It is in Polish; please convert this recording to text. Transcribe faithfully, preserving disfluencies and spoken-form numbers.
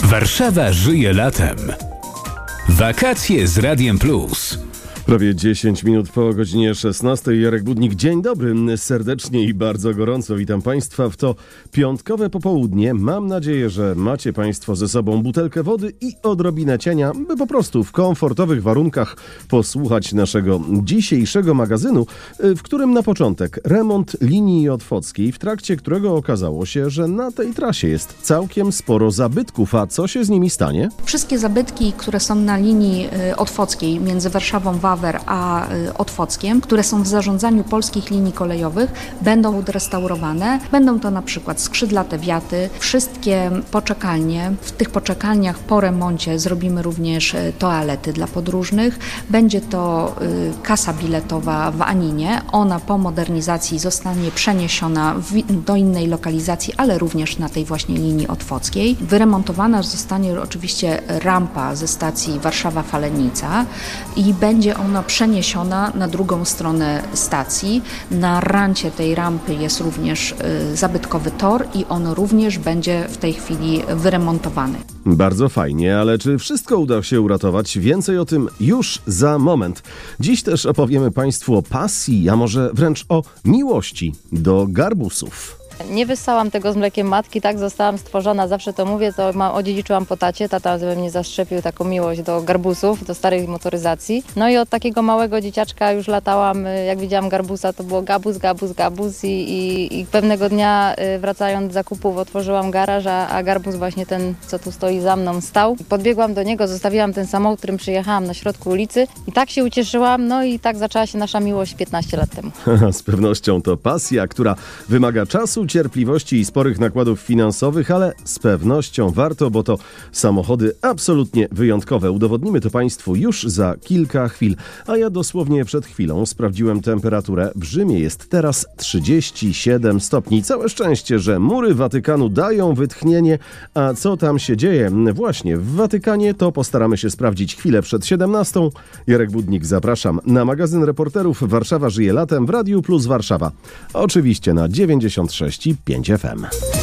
Warszawa żyje latem. Wakacje z Radiem Plus. Prawie dziesięć minut po godzinie szesnastej. Jarek Budnik, dzień dobry. Serdecznie i bardzo gorąco witam Państwa w to piątkowe popołudnie. Mam nadzieję, że macie Państwo ze sobą butelkę wody i odrobinę cienia, by po prostu w komfortowych warunkach posłuchać naszego dzisiejszego magazynu, w którym na początek remont linii otwockiej, w trakcie którego okazało się, że na tej trasie jest całkiem sporo zabytków. A co się z nimi stanie? Wszystkie zabytki, które są na linii otwockiej między Warszawą, Wawer a Otwockiem, które są w zarządzaniu Polskich Linii Kolejowych, będą odrestaurowane. Będą to na przykład skrzydlate wiaty, wszystkie poczekalnie. W tych poczekalniach po remoncie zrobimy również toalety dla podróżnych. Będzie to kasa biletowa w Aninie. Ona po modernizacji zostanie przeniesiona w, do innej lokalizacji, ale również na tej właśnie linii otwockiej. Wyremontowana zostanie oczywiście rampa ze stacji Warszawa-Falenica i będzie ona przeniesiona na drugą stronę stacji. Na rancie tej rampy jest również y, zabytkowy tor i on również będzie w tej chwili wyremontowany. Bardzo fajnie, ale czy wszystko uda się uratować? Więcej o tym już za moment. Dziś też opowiemy Państwu o pasji, a może wręcz o miłości do garbusów. Nie wyssałam tego z mlekiem matki, tak zostałam stworzona, zawsze to mówię, to ma, odziedziczyłam po tacie, tata we mnie zaszczepił taką miłość do garbusów, do starej motoryzacji. No i od takiego małego dzieciaczka już latałam, jak widziałam garbusa, to było gabus, gabus, gabus i, i, i pewnego dnia wracając z zakupów otworzyłam garaż, a, a garbus właśnie ten, co tu stoi za mną, stał. Podbiegłam do niego, zostawiłam ten samochód, którym przyjechałam na środku ulicy i tak się ucieszyłam, no i tak zaczęła się nasza miłość piętnaście lat temu. Z pewnością to pasja, która wymaga czasu, cierpliwości i sporych nakładów finansowych, ale z pewnością warto, bo to samochody absolutnie wyjątkowe. Udowodnimy to Państwu już za kilka chwil. A ja dosłownie przed chwilą sprawdziłem temperaturę. W Rzymie jest teraz trzydzieści siedem stopni. Całe szczęście, że mury Watykanu dają wytchnienie. A co tam się dzieje właśnie w Watykanie, to postaramy się sprawdzić chwilę przed siedemnastą. Jarek Budnik, zapraszam na magazyn reporterów Warszawa żyje latem w Radiu Plus Warszawa. Oczywiście na dziewięćdziesiąt sześć i pięć F M.